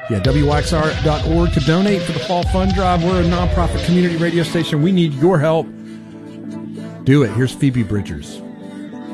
Yeah, WYXR.org to donate for the Fall Fund Drive. We're a nonprofit community radio station. We need your help. Do it. Here's Phoebe Bridgers.